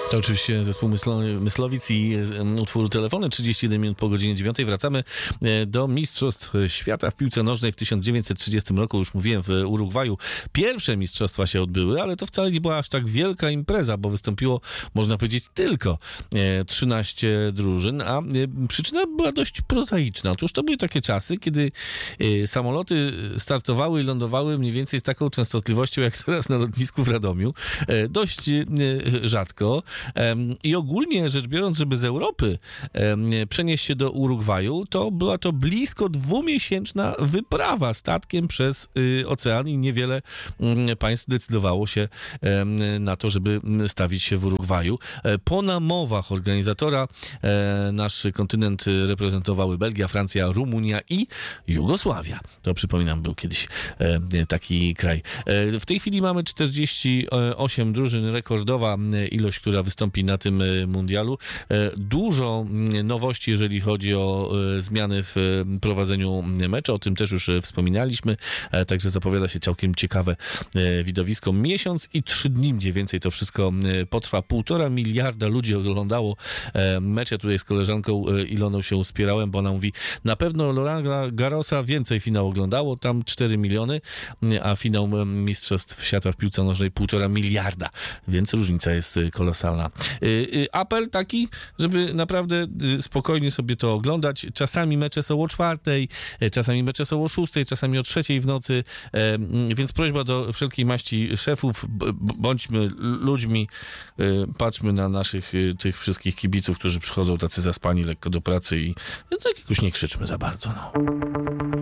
To oczywiście zespół Myslowic i utwór Telefony, 31 minut po godzinie 9. Wracamy do Mistrzostw Świata w piłce nożnej w 1930 roku. Już mówiłem, w Urugwaju pierwsze mistrzostwa się odbyły, ale to wcale nie była aż tak wielka impreza, bo wystąpiło, można powiedzieć, tylko 13 drużyn, a przyczyna była dość prozaiczna. Otóż to były takie czasy, kiedy samoloty startowały i lądowały mniej więcej z taką częstotliwością, jak teraz na lotnisku w Radomiu. Dość rzadko. I ogólnie rzecz biorąc, żeby z Europy przenieść się do Urugwaju, to była to blisko dwumiesięczna wyprawa statkiem przez ocean i niewiele państw decydowało się na to, żeby stawić się w Urugwaju. Po namowach organizatora nasz kontynent reprezentowały Belgia, Francja, Rumunia i Jugosławia. To przypominam, był kiedyś taki kraj. W tej chwili mamy 48 drużyn, rekordowa ilość, która wystąpi na tym mundialu. Dużo nowości, jeżeli chodzi o zmiany w prowadzeniu meczu. O tym też już wspominaliśmy. Także zapowiada się całkiem ciekawe widowisko. Miesiąc i 3 dni, mniej więcej to wszystko potrwa. 1,5 miliarda ludzi oglądało mecze. Tutaj z koleżanką Iloną się spierałem, bo ona mówi, na pewno Roland Garrosa więcej finał oglądało, tam 4 miliony, a finał Mistrzostw Świata w piłce nożnej 1,5 miliarda, więc różnica jest kolosalna. Apel taki, żeby naprawdę spokojnie sobie to oglądać. Czasami mecze są o 4, czasami mecze są o 6, czasami o 3 w nocy, więc prośba do wszelkiej maści szefów, bądźmy ludźmi, patrzmy na naszych tych wszystkich kibiców, którzy przychodzą tacy zaspani lekko do pracy i tak jakoś nie krzyczmy za bardzo. No.